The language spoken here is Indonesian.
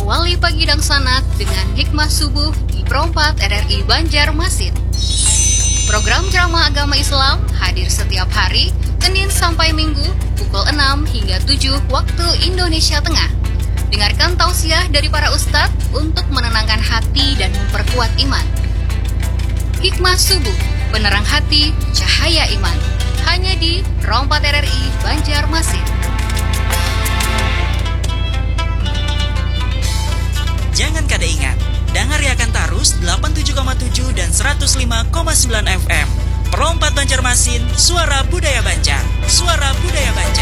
Awali pagi dan sanak dengan hikmah subuh di Pro4 RRI Banjarmasin. Program ceramah agama Islam hadir setiap hari, Senin sampai Minggu, pukul 6 hingga 7 waktu Indonesia Tengah. Dengarkan tausiah dari para ustadz untuk menenangkan hati dan memperkuat iman. Hikmah subuh, penerang hati, cahaya iman. Hanya di Pro4 RRI Banjarmasin. Jangan kada ingat, dengarkan terus 87,7 dan 105,9 FM. Pro4 Banjarmasin, suara budaya Banjar. Suara budaya Banjar.